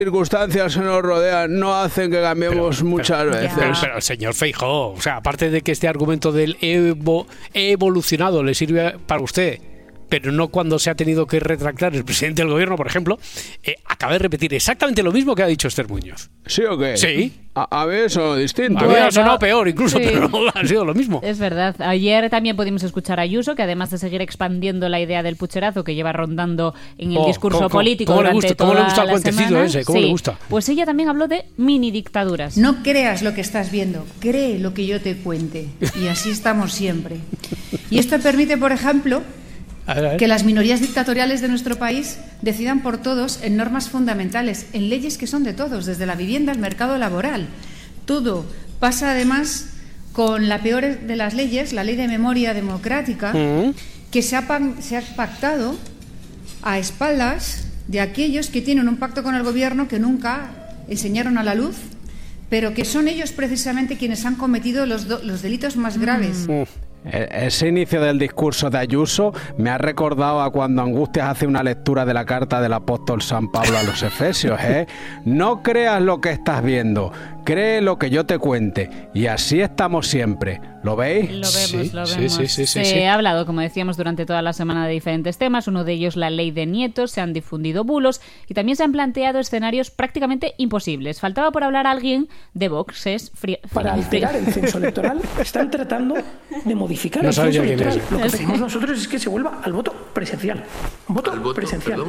circunstancias que nos rodean no hacen que cambiemos muchas veces. Pero, señor Feijóo, o sea, aparte de que este argumento del he evolucionado le sirve para usted, pero no cuando se ha tenido que retractar el presidente del gobierno, por ejemplo, acaba de repetir exactamente lo mismo que ha dicho Esther Muñoz. ¿Sí o qué? Sí. A ver, eso distinto. A mí ha sonado peor incluso, sí. pero no, ha sido lo mismo. Es verdad. Ayer también pudimos escuchar a Ayuso, que además de seguir expandiendo la idea del pucherazo que lleva rondando en el discurso político durante toda la semana. ¿Cómo le gusta el cuentecito ese? ¿Cómo le gusta? Pues ella también habló de mini dictaduras. No creas lo que estás viendo, cree lo que yo te cuente. Y así estamos siempre. Y esto permite, por ejemplo, que las minorías dictatoriales de nuestro país decidan por todos en normas fundamentales, en leyes que son de todos, desde la vivienda al mercado laboral. Todo pasa además con la peor de las leyes, la Ley de Memoria Democrática, que se ha pactado a espaldas de aquellos que tienen un pacto con el gobierno que nunca enseñaron a la luz, pero que son ellos precisamente quienes han cometido los delitos más graves. Ese inicio del discurso de Ayuso me ha recordado a cuando Angustias hace una lectura de la carta del apóstol San Pablo a los Efesios, ¿eh? No creas lo que estás viendo, cree lo que yo te cuente. Y así estamos siempre. ¿Lo veis? Lo vemos. Sí. Se ha hablado, como decíamos, durante toda la semana de diferentes temas. Uno de ellos, la ley de nietos. Se han difundido bulos y también se han planteado escenarios prácticamente imposibles. Faltaba por hablar alguien de Vox. Para alterar el censo electoral están tratando de modificar el censo electoral. Lo que pedimos nosotros es que se vuelva al voto presencial. Voto presencial.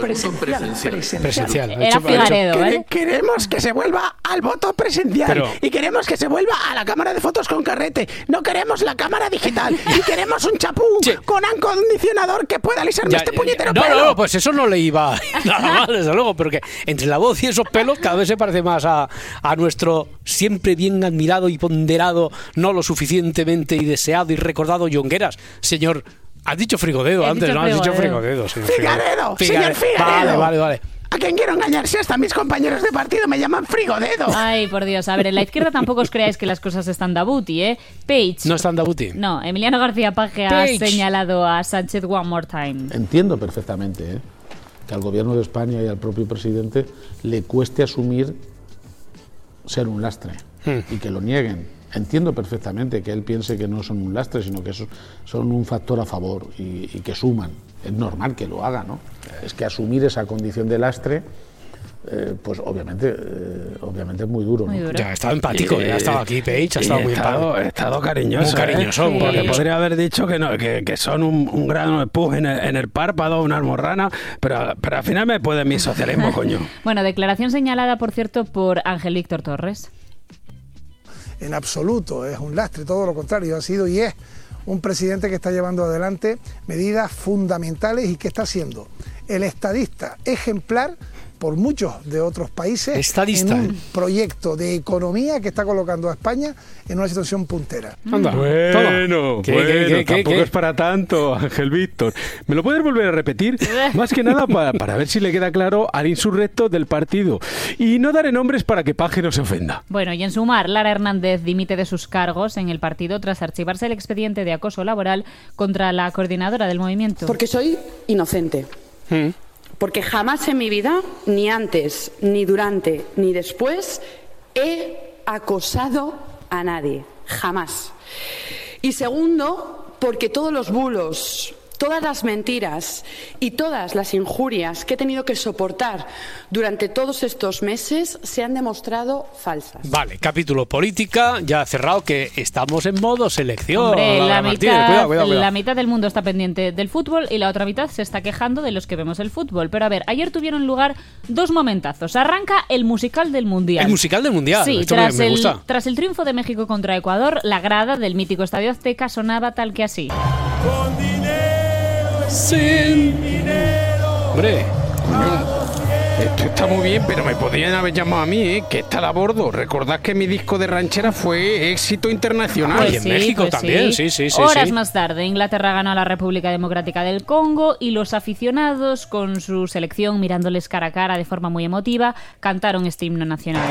Presencial. Era Figaredo, ¿vale? Queremos que se vuelva al voto presencial y queremos que se vuelva a la cámara de fotos con carrete. No queremos la cámara digital y queremos un chapú con acondicionador que pueda alisarme este puñetero pelo. No, pues eso no le iba nada mal, desde luego, pero que entre la voz y esos pelos cada vez se parece más a nuestro siempre bien admirado y ponderado, no lo suficientemente y deseado y recordado Jongueras. Señor, has dicho Frigodedo antes, ¿no? Has dicho Frigodedo. Figaredo, señor Figaredo. Vale. ¿A quién quiero engañar si hasta mis compañeros de partido me llaman Frigodedo? Ay, por Dios. A ver, en la izquierda tampoco os creáis que las cosas están dabuti, ¿eh? Page. No están dabuti. No, Emiliano García Paje ha señalado a Sánchez one more time. Entiendo perfectamente que al gobierno de España y al propio presidente le cueste asumir ser un lastre y que lo nieguen. Entiendo perfectamente que él piense que no son un lastre, sino que son un factor a favor y que suman. Es normal que lo haga, ¿no? Es que asumir esa condición de lastre, pues obviamente es muy duro, ¿no? Muy duro. Ya ha estado empático, ya ha estado aquí Page, ha estado muy empático. He estado cariñoso. Muy cariñoso. Sí. Porque podría haber dicho que no, que son un grano de pus en el párpado, una almorrana, pero al final me puede mi socialismo, coño. Bueno, declaración señalada, por cierto, por Ángel Víctor Torres. En absoluto es un lastre, todo lo contrario, ha sido y es un presidente que está llevando adelante medidas fundamentales y que está siendo el estadista ejemplar por muchos de otros países en un proyecto de economía que está colocando a España en una situación puntera. Anda. Bueno, tampoco es para tanto, Ángel Víctor. ¿Me lo puedes volver a repetir? Más que nada para ver si le queda claro al insurrecto del partido. Y no daré nombres para que Paje no se ofenda. Bueno, y en sumar, Lara Hernández dimite de sus cargos en el partido tras archivarse el expediente de acoso laboral contra la coordinadora del movimiento. Porque soy inocente. Porque jamás en mi vida, ni antes, ni durante, ni después, he acosado a nadie. Jamás. Y segundo, porque todos los bulos, todas las mentiras y todas las injurias que he tenido que soportar durante todos estos meses se han demostrado falsas. Vale, capítulo política, ya cerrado, que estamos en modo selección. Hombre, Cuidado. la mitad del mundo está pendiente del fútbol y la otra mitad se está quejando de los que vemos el fútbol. Pero a ver, ayer tuvieron lugar dos momentazos. Arranca el musical del Mundial. El musical del Mundial, sí, esto me gusta. Tras el triunfo de México contra Ecuador, la grada del mítico Estadio Azteca sonaba tal que así. Con dinero. Sin dinero. Hombre, esto está muy bien, pero me podrían haber llamado a mí, que está a bordo. Recordad que mi disco de ranchera fue éxito internacional. Pues y en México también, sí. Horas más tarde, Inglaterra ganó a la República Democrática del Congo y los aficionados, con su selección mirándoles cara a cara de forma muy emotiva, cantaron este himno nacional.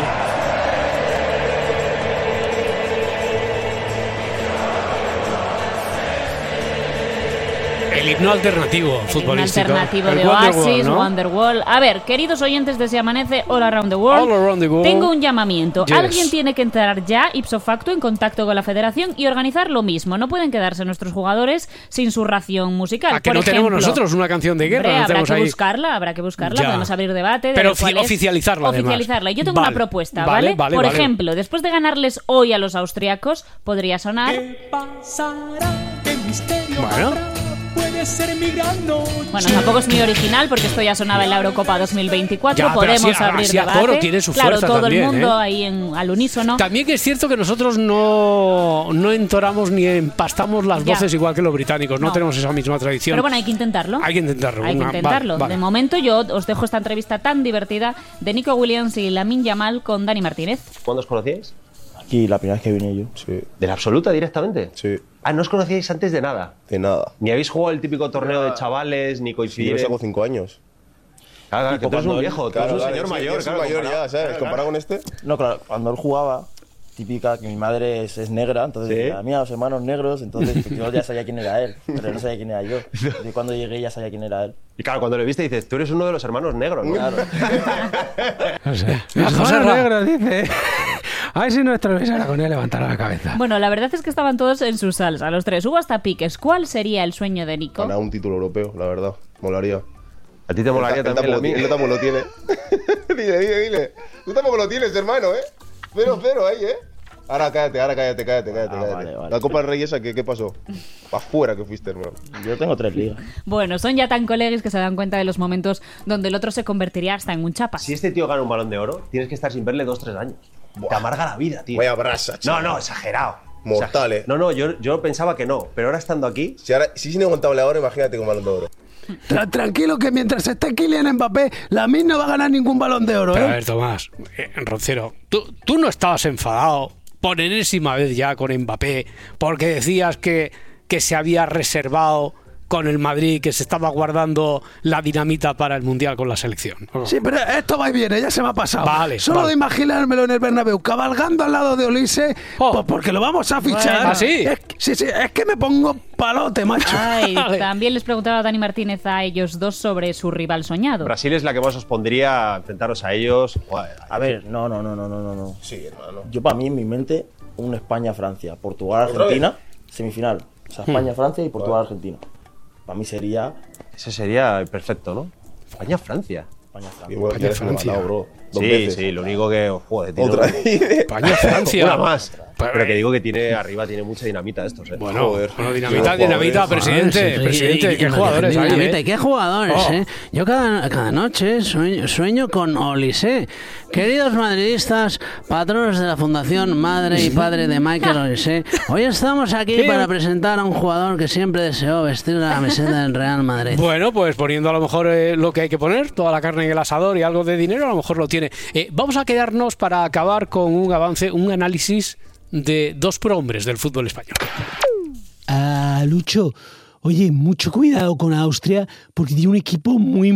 El himno alternativo futbolístico. El alternativo de Oasis, Wonderwall. A ver, queridos oyentes de Se Amanece All Around the World, tengo un llamamiento. Yes. Alguien tiene que entrar ya, ipso facto, en contacto con la federación y organizar lo mismo. No pueden quedarse nuestros jugadores sin su ración musical. ¿A que no tenemos nosotros una canción de guerra? Habrá que buscarla, ya. Podemos abrir debate. Pero oficializarla, oficializarla. Yo tengo una propuesta, ¿vale? Por ejemplo, después de ganarles hoy a los austriacos, podría sonar... ¿Qué pasará? ¿Qué misterio bueno. puede ser mi gran noche? Bueno, tampoco es muy original porque esto ya sonaba en la Eurocopa 2024. Ya, podemos abrir debate. Coro tiene su claro, fuerza todo también, el mundo ahí al unísono. También que es cierto que nosotros no entoramos ni empastamos las voces igual que los británicos. No tenemos esa misma tradición. Pero bueno, hay que intentarlo. Hay que intentarlo. Vale. De momento yo os dejo esta entrevista tan divertida de Nico Williams y Lamine Yamal con Dani Martínez. ¿Cuándo os conocíais? Aquí, la primera vez que vine yo. Sí. ¿De la absoluta directamente? Sí. Ah, ¿no os conocíais antes de nada? De nada. ¿Ni habéis jugado el típico torneo de chavales, ni coincidís? Yo saco 5 años. Claro, que tú eres un viejo, tú eres un señor mayor. Claro, mayor ya, ¿sabes? Comparado con este. No, claro, cuando él jugaba, típica, que mi madre es negra, entonces decía, mira, los hermanos negros, entonces pues, yo ya sabía quién era él, pero no sabía quién era yo. Y cuando llegué ya sabía quién era él. Y claro, cuando le viste dices, tú eres uno de los hermanos negros, ¿no? Claro. No sé. Los hermanos negros, dice. A ver si nuestro Luis Aragonés levantará la cabeza. Bueno, la verdad es que estaban todos en su salsa, los tres. Hubo hasta piques. ¿Cuál sería el sueño de Nico? Ganar un título europeo, la verdad. Molaría. ¿A ti te molaría también? Él tampoco lo tiene. Dile. Tú tampoco lo tienes, hermano, ¿eh? 0-0 ahí, ¿eh? Ahora cállate. Vale. La Copa del Rey esa, ¿qué pasó? Pa' fuera que fuiste, hermano. Yo tengo 3 ligas. Bueno, son ya tan coleguis que se dan cuenta de los momentos donde el otro se convertiría hasta en un chapa. Si este tío gana un Balón de Oro, tienes que estar sin verle 2-3 años. Buah. Te amarga la vida, tío. Vaya brasa, chaval. No, exagerado. Mortal, ¿eh? No, yo pensaba que no, pero ahora estando aquí... Si es inaguantable ahora, imagínate con Balón de Oro. Tranquilo que mientras esté Kylian Mbappé, Lamine no va a ganar ningún Balón de Oro, ¿eh? Pero a ver, Tomás, Roncero, tú no estabas enfadado por enésima vez ya con Mbappé porque decías que se había reservado con el Madrid, que se estaba guardando la dinamita para el Mundial con la selección. Sí, pero esto va y viene, ya se me ha pasado. Vale. De imaginármelo en el Bernabéu, cabalgando al lado de Olise, pues porque lo vamos a fichar. Bueno. ¿Ah, sí? Es que me pongo palote, macho. Ay, Vale. también les preguntaba a Dani Martínez a ellos dos sobre su rival soñado. Brasil es la que más os pondría a enfrentaros a ellos. Joder, a ver, no. Sí, hermano. Yo, para mí, en mi mente, un España-Francia, Portugal-Argentina, semifinal. O sea, España-Francia y Portugal-Argentina. Para mí sería... Ese sería perfecto, ¿no? España-Francia. España-Francia, bro. Sí, lo único que... Joder, tío. Otra. España-Francia. Una más. Pero que digo que arriba tiene mucha dinamita estos, ¿eh? Bueno, dinamita, presidente, qué jugadores hay, dinamita, ¿eh? ¿Qué jugadores, eh? Yo cada noche sueño con Olise. Queridos madridistas, patronos de la Fundación Madre y Padre de Michael Olise, hoy estamos aquí para presentar a un jugador que siempre deseó vestir la camiseta del Real Madrid. Bueno, pues poniendo a lo mejor lo que hay que poner, toda la carne en el asador y algo de dinero, a lo mejor lo tiene. Vamos a quedarnos para acabar con un análisis de 2 prohombres del fútbol español. Lucho, oye, mucho cuidado con Austria porque tiene un equipo muy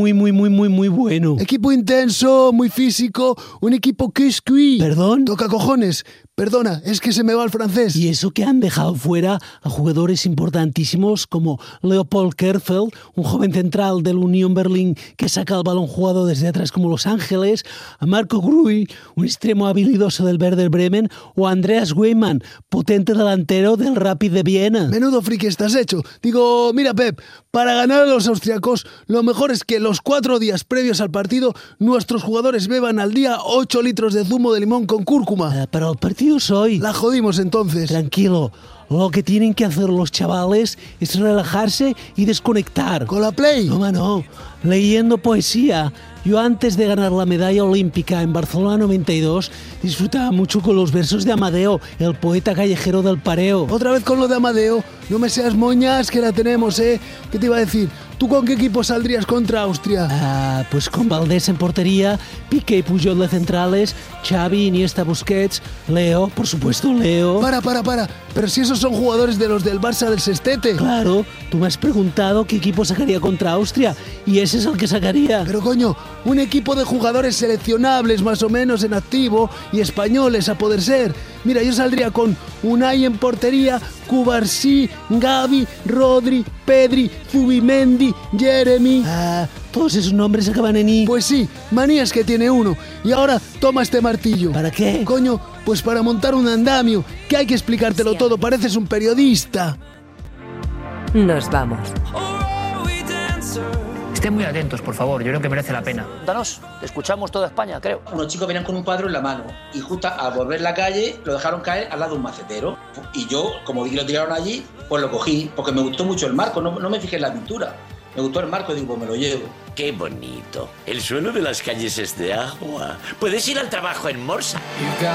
bueno. Equipo intenso, muy físico, un equipo quisqui. ¿Perdón? Toca cojones. Perdona, es que se me va el francés. Y eso que han dejado fuera a jugadores importantísimos como Leopold Kerfeld, un joven central del Unión Berlín que saca el balón jugado desde atrás como Los Ángeles, a Marco Grui, un extremo habilidoso del Werder Bremen, o a Andreas Weimann, potente delantero del Rapid de Viena. Menudo friki estás hecho. Digo, mira Pep, para ganar a los austriacos, lo mejor es que los 4 días previos al partido, nuestros jugadores beban al día 8 litros de zumo de limón con cúrcuma. Pero el partido hoy. La jodimos entonces. Tranquilo. Lo que tienen que hacer los chavales es relajarse y desconectar. ¿Con la Play? No. Leyendo poesía. Yo antes de ganar la medalla olímpica en Barcelona 92 disfrutaba mucho con los versos de Amadeo, el poeta callejero del Pareo. Otra vez con lo de Amadeo. No me seas moñas que la tenemos, ¿eh? ¿Qué te iba a decir? ¿Tú con qué equipo saldrías contra Austria? Pues con Valdés en portería, Piqué y Puyol de centrales, Xavi, Iniesta, Busquets, Leo, por supuesto Leo. Para. Pero si esos esos son jugadores de los del Barça del Sestete. Claro, tú me has preguntado qué equipo sacaría contra Austria y ese es el que sacaría. Pero coño, un equipo de jugadores seleccionables más o menos en activo y españoles a poder ser. Mira, yo saldría con Unai en portería, Cubarsí, Gavi, Rodri, Pedri, Zubimendi, Jeremy... todos esos nombres acaban en I. Pues sí, manías que tiene uno. Y ahora toma este martillo. ¿Para qué? Coño, pues para montar un andamio, que hay que explicártelo todo, pareces un periodista. Nos vamos. Estén muy atentos, por favor, yo creo que merece la pena. Danos, te escuchamos toda España, creo. Unos chicos venían con un cuadro en la mano y justo al volver la calle lo dejaron caer al lado de un macetero. Y yo, como vi que lo tiraron allí, pues lo cogí, porque me gustó mucho el marco, no me fijé en la pintura. Me gustó el marco y digo, pues me lo llevo. ¡Qué bonito! El suelo de las calles es de agua. Puedes ir al trabajo en Morsa.